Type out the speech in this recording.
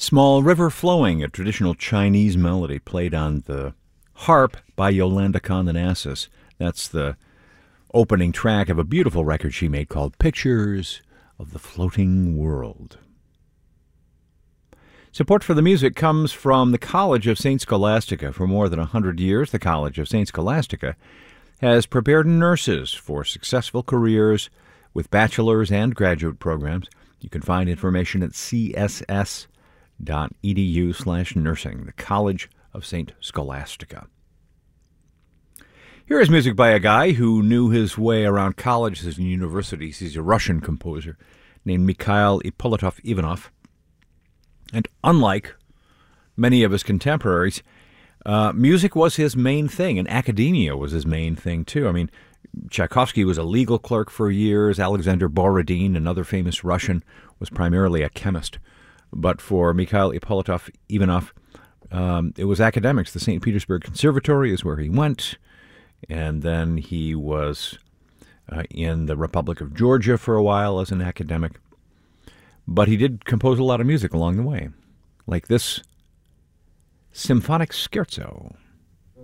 Small River Flowing, a traditional Chinese melody played on the harp by Yolanda Condonassis. That's the opening track of a beautiful record she made called Pictures of the Floating World. Support for the music comes from the College of St. Scholastica. For more than 100 years, the College of St. Scholastica has prepared nurses for successful careers with bachelor's and graduate programs. You can find information at css.edu/nursing, the College of St. Scholastica. Here is music by a guy who knew his way around colleges and universities. He's a Russian composer named Mikhail Ippolitov-Ivanov. And unlike many of his contemporaries, music was his main thing, and academia was his main thing, too. I mean, Tchaikovsky was a legal clerk for years. Alexander Borodin, another famous Russian, was primarily a chemist. But for Mikhail Ippolitov-Ivanov, it was academics. The St. Petersburg Conservatory is where he went, and then he was in the Republic of Georgia for a while as an academic. But he did compose a lot of music along the way, like this symphonic scherzo.